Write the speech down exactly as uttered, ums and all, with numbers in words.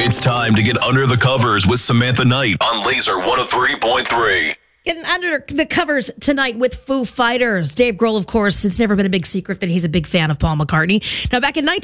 It's time to get under the covers with Samantha Knight on Laser one oh three point three. Getting under the covers tonight with Foo Fighters. Dave Grohl, of course, it's never been a big secret that he's a big fan of Paul McCartney. Now, back in nineteen